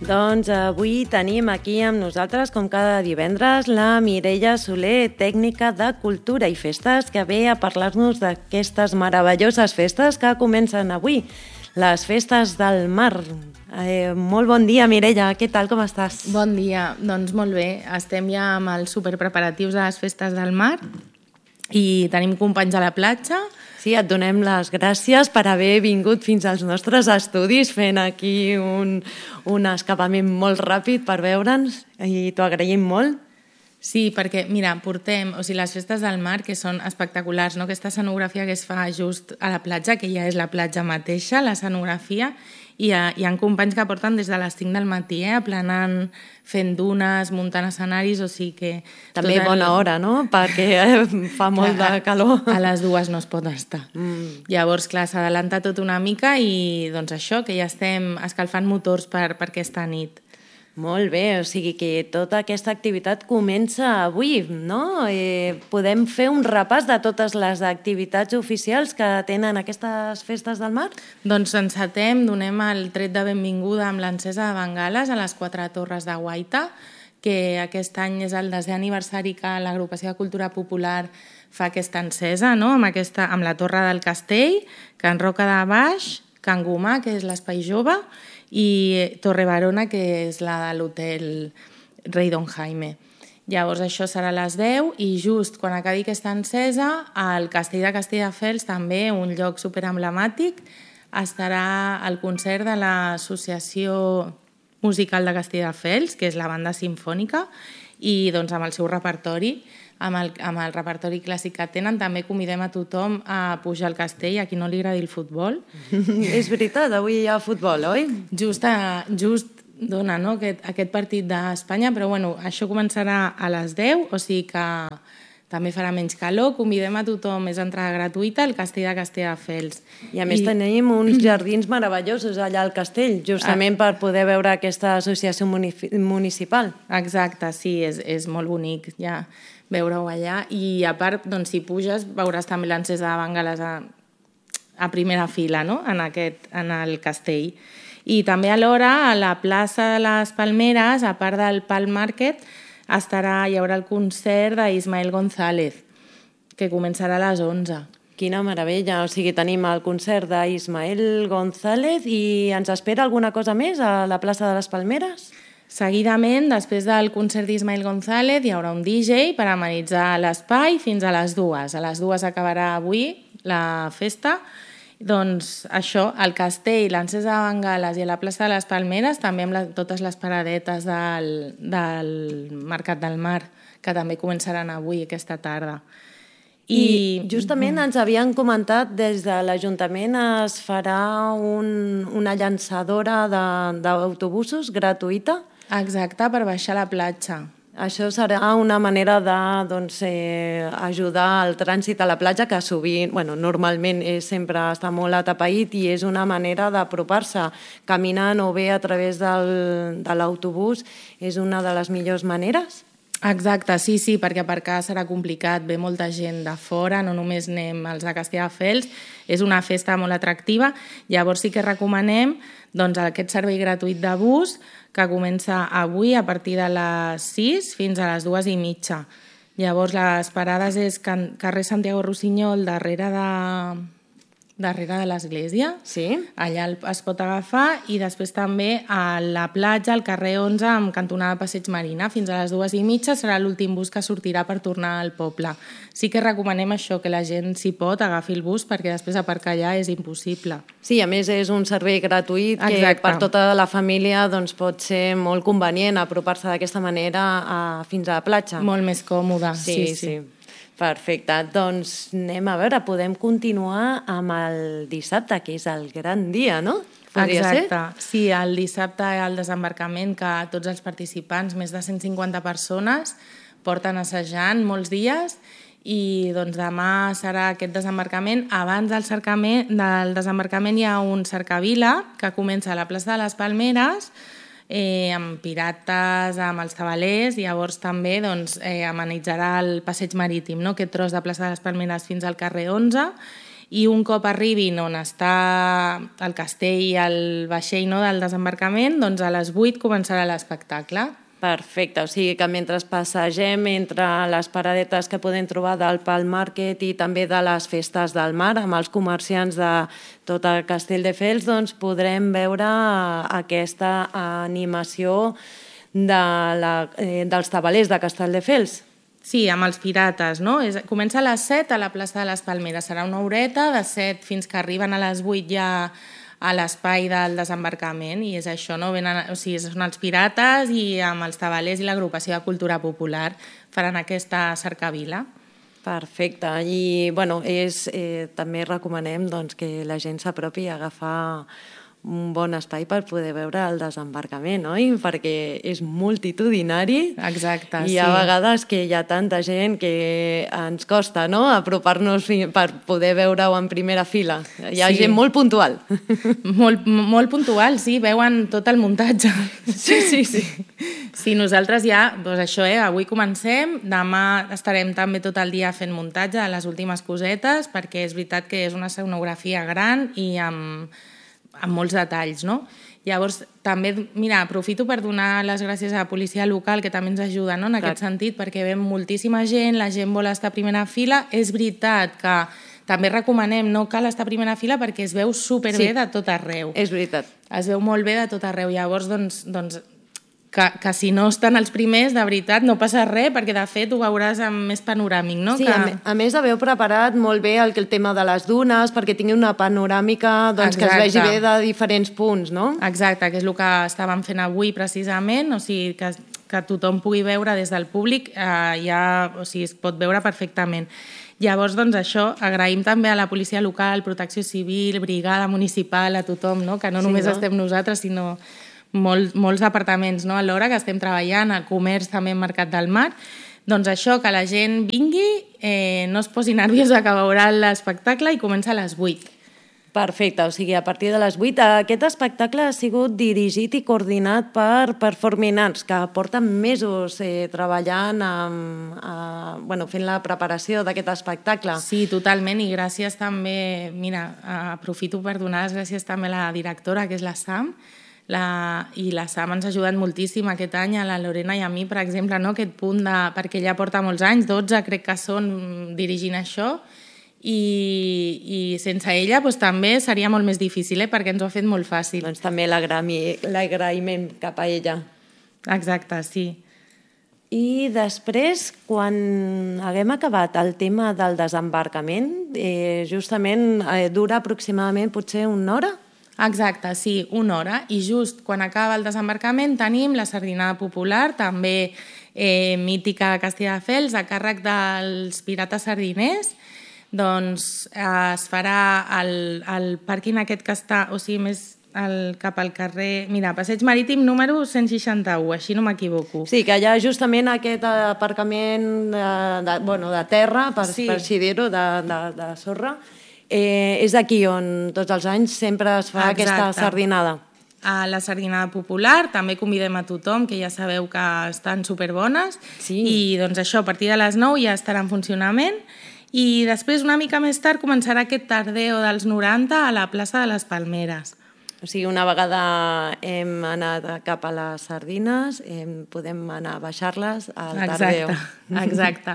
Doncs avui tenim aquí amb nosaltres, com cada divendres, la Mireia Soler, tècnica de Cultura i Festes, que ve a parlar-nos d'aquestes meravelloses festes que comencen avui, les festes del mar. Molt bon dia, Mireia, què tal, com estàs? Bon dia, doncs molt bé. Estem ja amb els superpreparatius de les festes del mar i tenim companys a la platja. Sí, et donem les gràcies per haver vingut fins als nostres estudis fent aquí un escapament molt ràpid per veure'ns i t'ho agraïm molt. Sí, perquè, mira, portem les festes del mar, que són espectaculars, no? Aquesta escenografia que es fa just a la platja, que ja és la platja mateixa, l'escenografia, i hi ha companys que porten des de les 5 del matí, aplanant, fent dunes, muntant escenaris, o sigui que... També bona hora, no? Perquè fa molt de calor. A les 2 no es pot estar. Llavors, clar, s'adalanta tot una mica i doncs això, que ja estem escalfant motors per aquesta nit. Molt bé, o sigui que tota aquesta activitat comença avui, no? Podem fer un repàs de totes les activitats oficials que tenen aquestes festes del mar? Doncs encetem, donem el tret de benvinguda amb l'encesa de bengales a les 4 torres de Guaita, que aquest any és el 10è aniversari que l'Agrupació de Cultura Popular fa aquesta encesa, no? amb la Torre del Castell, Can Roca de Baix, Can Gomà, que és l'Espai Jove, i Torre Barona, que és la de l'hotel Rei Don Jaime. Llavors això serà a les 10 i just quan acabi aquesta encesa, al Castell de Castelldefels, també un lloc superemblemàtic, estarà el concert de l'Associació Musical de Castelldefels, que és la banda simfònica, i doncs amb el seu repertori, amb el repertori clàssic que tenen, també convidem a tothom a pujar al castell, a qui no li agradi el futbol. És veritat, avui hi ha futbol, oi? Just dona, no?, aquest partit d'Espanya, però bueno, això començarà a les 10, o sigui que també farà menys calor. Convidem a tothom, és entrada gratuïta al castell de Castelldefels. I a més tenim uns jardins meravellosos allà al castell, justament per poder veure aquesta associació municipal. Exacte, sí, és molt bonic ja veure-ho allà. I a part, doncs, si puges, veuràs també l'encesa de bengales a primera fila, no?, en el castell. I també alhora a la plaça de les Palmeres, a part del Palm Market, hi haurà el concert d'Ismael González, que començarà a les 11. Quina meravella, o sigui, tenim el concert d'Ismael González i ens espera alguna cosa més a la plaça de les Palmeres? Seguidament, després del concert d'Ismael González, hi haurà un DJ per amenitzar l'espai fins a les 2. A les 2 acabarà avui la festa. Doncs això, al castell, l'encesa de bengales i a la plaça de les Palmeres, també amb totes les paradetes del Mercat del Mar, que també començaran avui, aquesta tarda. I justament ens havien comentat des de l'Ajuntament es farà una llançadora d'autobusos gratuïta. Exacte, per baixar a la platja. Això serà una manera d'ajudar el trànsit a la platja, que sovint, normalment sempre està molt atapeït i és una manera d'apropar-se caminant o bé a través de l'autobús. És una de les millors maneres? Exacte, sí, perquè aparcar serà complicat, ve molta gent de fora, no només anem els de Castelldefels, és una festa molt atractiva, llavors sí que recomanem aquest servei gratuït de bus que comença avui a partir de les 6 fins a les 2:30. Llavors les parades és carrer Santiago Rossinyol, darrere de l'església. Sí. Allà es pot agafar i després també a la platja, al carrer 11, amb cantonada Passeig Marina. Fins a les 2:30 serà l'últim bus que sortirà per tornar al poble. Sí que recomanem això, que la gent, si pot, agafi el bus, perquè després aparcar allà és impossible. Sí, a més és un servei gratuït que per tota la família pot ser molt convenient apropar-se d'aquesta manera fins a la platja. Molt més còmode. Sí. Perfecte, doncs anem a veure, podem continuar amb el dissabte, que és el gran dia, no? Exacte, sí, el dissabte al desembarcament, que tots els participants, més de 150 persones, porten assajant molts dies i doncs demà serà aquest desembarcament. Abans del desembarcament hi ha un cercavila que comença a la plaça de les Palmeres, amb pirates, amb els tabalers, i llavors també amenitzarà el passeig marítim, no? Aquest tros de plaça de les Palmeres fins al carrer 11, i un cop arribin on està el castell i el vaixell, no, del desembarcament, doncs a les 8 començarà l'espectacle. Perfecte, o sigui que mentre passegem entre les paradetes que podem trobar del Palm Market i també de les festes del mar, amb els comerciants de tot el Castelldefels, doncs podrem veure aquesta animació dels tabalers de Castelldefels. Sí, amb els pirates, no? Comença a les 7 a la plaça de les Palmeres. Serà una horeta, de 7 fins que arriben a les 8 ja a l'espai del desembarcament, i és això, no? Són els pirates i amb els tabalers i l'agrupació de cultura popular faran aquesta cercavila. Perfecte, i també recomanem que la gent s'apropi a agafar un bon espai per poder veure el desembarcament, oi? Perquè és multitudinari. Exacte, i hi ha vegades que hi ha tanta gent que ens costa, no?, apropar-nos per poder veure-ho en primera fila. Hi ha gent molt puntual. Molt puntual, sí, veuen tot el muntatge. Sí. Sí, nosaltres ja, doncs això, avui comencem, demà estarem també tot el dia fent muntatge de les últimes cosetes, perquè és veritat que és una escenografia gran i amb molts detalls, no? Llavors, també, mira, aprofito per donar les gràcies a la policia local, que també ens ajuda, no?, en aquest sentit, perquè ve moltíssima gent, la gent vol estar a primera fila. És veritat que també recomanem, no cal estar a primera fila perquè es veu superbé de tot arreu. És veritat. Es veu molt bé de tot arreu. Llavors, doncs que si no estan els primers, de veritat, no passa res, perquè de fet ho veuràs amb més panoràmic, no? Sí, a més haveu preparat molt bé el tema de les dunes, perquè tingui una panoràmica que es vegi bé de diferents punts, no? Exacte, que és el que estàvem fent avui precisament, o sigui, que tothom pugui veure des del públic, es pot veure perfectament. Llavors, doncs això, agraïm també a la policia local, protecció civil, brigada municipal, a tothom, no? Que no només estem nosaltres, sinó molts departaments, no?, alhora que estem treballant, a comerç també en Mercat del Mar. Doncs això, que la gent vingui, no es posi nerviosa que veurà l'espectacle, i comença a les 8. Perfecte, o sigui, a partir de les 8. Aquest espectacle ha sigut dirigit i coordinat per Performing Arts, que porten mesos treballant, fent la preparació d'aquest espectacle. Sí, totalment, i gràcies també, mira, aprofito per donar les gràcies també a la directora, que és la Sam, i la Sam ens ha ajudat moltíssim aquest any, a la Lorena i a mi, per exemple, no? Aquest punt perquè ella porta molts anys, 12 crec que són, dirigint això, i sense ella també seria molt més difícil, perquè ens ho ha fet molt fàcil. Doncs també l'agraïment cap a ella. Exacte, sí. I després, quan haguem acabat el tema del desembarcament, justament dura aproximadament potser una hora? Exacte, sí, una hora, i just quan acaba el desembarcament tenim la sardinada popular, també mítica de Castelldefels, a càrrec dels pirates sardiners. Doncs es farà al pàrquing aquest que està, o sigui, més cap al carrer... Mira, Passeig Marítim número 161, així no m'equivoco. Sí, que hi ha justament aquest aparcament de terra, per així dir-ho, de sorra. És aquí on tots els anys sempre es fa aquesta sardinada. A la sardinada popular també convidem a tothom, que ja sabeu que estan superbones, i doncs això, a partir de les 9 ja estarà en funcionament, i després, una mica més tard, començarà aquest tardeo dels 90 a la plaça de les Palmeres. O sigui, una vegada hem anat cap a les sardines, podem anar a baixar-les al tardeo. Exacte.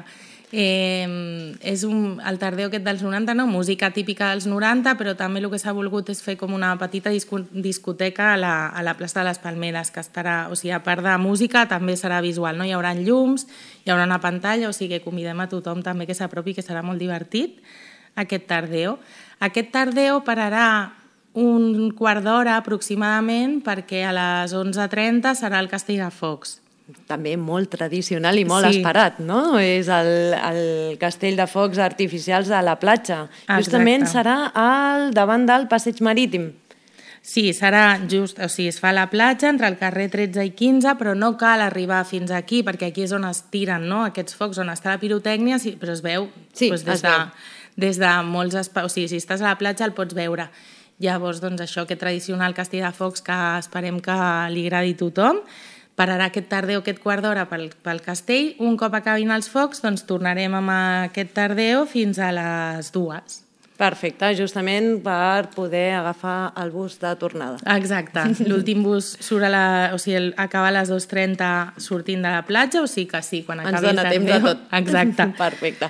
És el tardeo aquest dels 90, no? Música típica dels 90, però també el que s'ha volgut és fer com una petita discoteca a la plaça de les Palmeres, que estarà, o sigui, a part de música també serà visual, no? Hi haurà llums, hi haurà una pantalla, o sigui que convidem a tothom també que s'apropi, que serà molt divertit aquest tardeo. Aquest tardeo pararà un quart d'hora aproximadament, perquè a les 11:30 serà el Castell de Focs. També molt tradicional i molt esperat, no? És el castell de focs artificials de la platja. Justament serà davant del Passeig Marítim. Sí, serà just, o sigui, es fa a la platja entre el carrer 13 i 15, però no cal arribar fins aquí, perquè aquí és on es tiren, no?, aquests focs, on està la pirotècnia, però es veu des de molts espais, o sigui, si estàs a la platja el pots veure. Llavors, doncs això, aquest tradicional castell de focs que esperem que li agradi a tothom, pararà aquest tardeo, aquest quart d'hora pel castell. Un cop acabin els focs, doncs tornarem amb aquest tardeo fins a les 2. Perfecte, justament per poder agafar el bus de tornada. Exacte. L'últim bus surt acaba a les 2:30 sortint de la platja, o sigui que sí, quan acabi... Ens dona temps de tot. Exacte. Perfecte.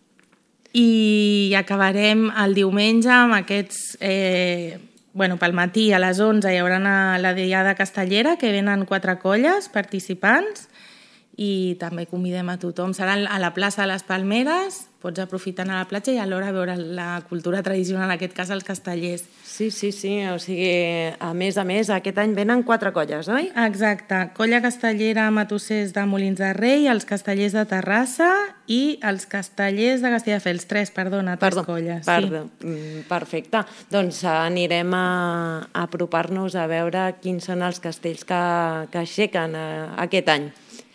I acabarem el diumenge amb aquests... pel matí a les 11 hi haurà la Diada Castellera, que venen 4 colles participants, i també convidem a tothom. Serà a la plaça de les Palmeres, pots aprofitar a la platja i alhora veure la cultura tradicional, en aquest cas els castellers. Sí, o sigui, a més, aquest any venen 4 colles, oi? Exacte, Colla Castellera Matossers de Molins de Rei, els Castellers de Terrassa i els Castellers de Castelldefels, 3 colles. Perfecte. Doncs anirem a apropar-nos a veure quins són els castells que aixequen aquest any.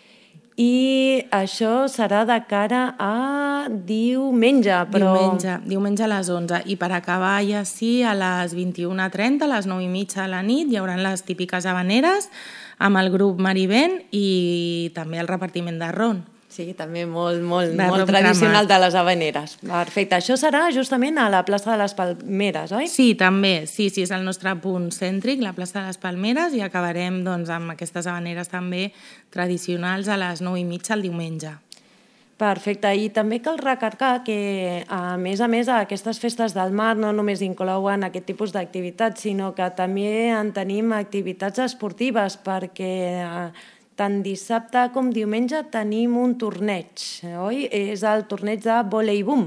I això serà de cara a diumenge, però... Diumenge a les 11. I per acabar ja sí, a les 21:30, a les 9:30 de la nit, hi haurà les típiques habaneres amb el grup Marivent i també el repartiment de ron. Sí, també molt tradicional de les habaneres. Perfecte. Això serà justament a la plaça de les Palmeres, oi? Sí, també. Sí, és el nostre punt cèntric, la plaça de les Palmeres, i acabarem amb aquestes habaneres també tradicionals a les 9:30 el diumenge. Perfecte. I també cal recarregar que, a més, aquestes festes del mar no només inclouen aquest tipus d'activitats, sinó que també en tenim activitats esportives, perquè... tant dissabte com diumenge tenim un torneig, oi? És el torneig de voleibum.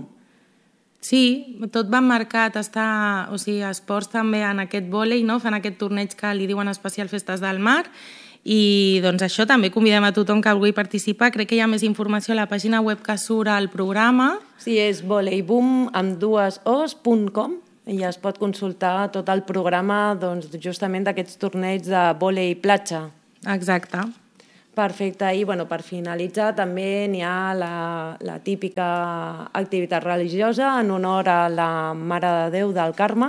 Sí, tot va marcat, esports també en aquest vòlei, no? Fan aquest torneig que li diuen especial Festes del Mar, i doncs això també convidem a tothom que vulgui participar. Crec que hi ha més informació a la pàgina web que surt al programa. Sí, és voleibum.com i es pot consultar tot el programa justament d'aquests torneigs de vòlei platja. Exacte. Perfecte. I per finalitzar també n'hi ha la típica activitat religiosa en honor a la Mare de Déu del Carme,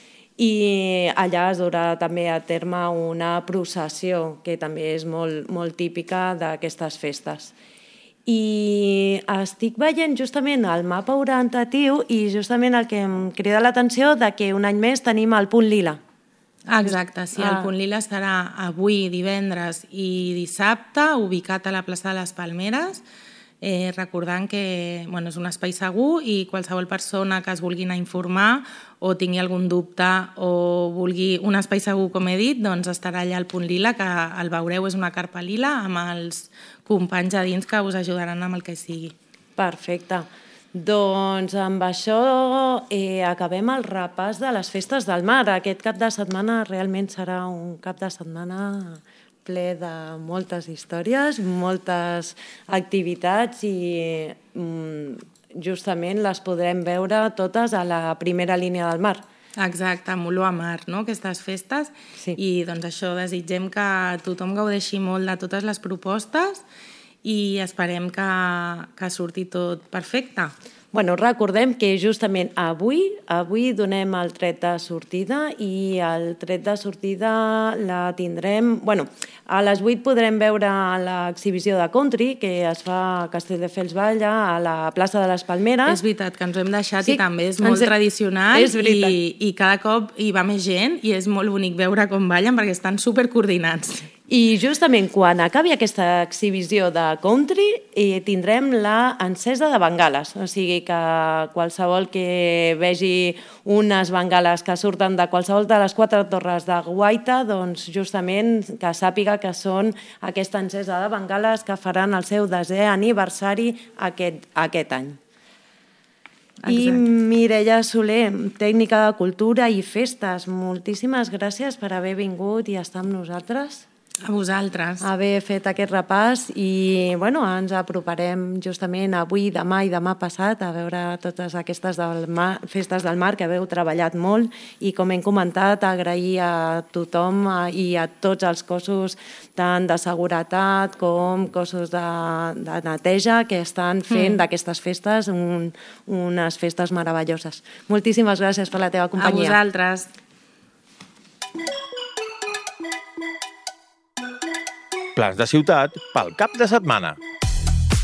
i allà es durà també a terme una processió que també és molt típica d'aquestes festes. I estic veient justament el mapa orientatiu i justament el que em crida l'atenció que un any més tenim el Punt Lila. Exacte, sí, el Punt Lila estarà avui, divendres i dissabte, ubicat a la plaça de les Palmeres, recordant que és un espai segur i qualsevol persona que es vulgui anar a informar o tingui algun dubte o vulgui un espai segur, com he dit, doncs estarà allà al Punt Lila, que el veureu, és una carpa lila amb els companys a dins que us ajudaran amb el que sigui. Perfecte. Doncs amb això acabem el repàs de les festes del mar. Aquest cap de setmana realment serà un cap de setmana ple de moltes històries, moltes activitats i justament les podrem veure totes a la primera línia del mar. Exacte, amb olor a mar, no?, aquestes festes. Sí. I doncs això, desitgem que tothom gaudeixi molt de totes les propostes i esperem que surti tot perfecte. Recordem que justament avui donem el tret de sortida i el tret de sortida la tindrem... A les 8 podrem veure l'exhibició de country que es fa a Castelldefels Balla, a la plaça de les Palmeres. És veritat, que ens ho hem deixat i també és molt tradicional i cada cop hi va més gent i és molt bonic veure com ballen perquè estan supercoordinats. I justament quan acabi aquesta exhibició de country tindrem la encesa de bengales, o sigui que qualsevol que vegi unes bengales que surten de qualsevol de les 4 torres de Guaita, doncs justament que sàpiga que són aquesta encesa de bengales que faran el seu 10è aniversari aquest any. Exacte. I Mireia Soler, tècnica de cultura i festes, moltíssimes gràcies per haver vingut i estar amb nosaltres. A vosaltres. Haver fet aquest repàs i ens aproparem justament avui, demà i demà passat a veure totes aquestes festes del mar que haveu treballat molt i, com hem comentat, agrair a tothom i a tots els cossos tant de seguretat com cossos de neteja que estan fent d'aquestes festes unes festes meravelloses. Moltíssimes gràcies per la teva companyia. A vosaltres. Plans de ciutat pel cap de setmana.